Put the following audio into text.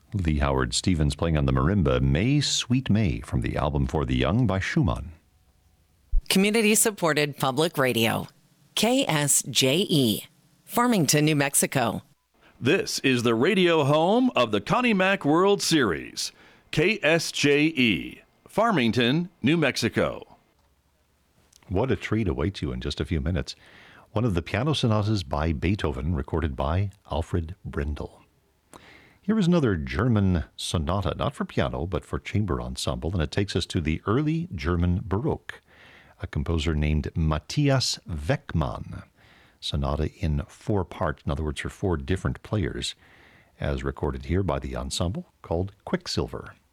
Lee Howard Stevens playing on the marimba, May, Sweet May, from the album For the Young by Schumann. Community-supported public radio. KSJE, Farmington, New Mexico. This is the radio home of the Connie Mack World Series. KSJE, Farmington, New Mexico. What a treat awaits you in just a few minutes. One of the piano sonatas by Beethoven, recorded by Alfred Brendel. Here is another German sonata, not for piano, but for chamber ensemble, and it takes us to the early German Baroque. A composer named Matthias Weckmann. Sonata in 4 parts, in other words, for 4 different players, as recorded here by the ensemble called Quicksilver.